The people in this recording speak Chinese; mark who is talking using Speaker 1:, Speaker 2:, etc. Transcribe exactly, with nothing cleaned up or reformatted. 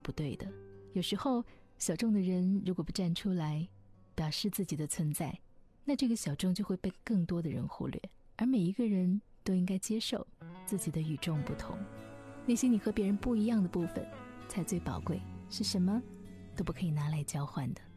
Speaker 1: 不对的。有时候小众的人如果不站出来表示自己的存在，那这个小众就会被更多的人忽略，而每一个人都应该接受自己的与众不同。那些你和别人不一样的部分才最宝贵，是什么都不可以拿来交换的。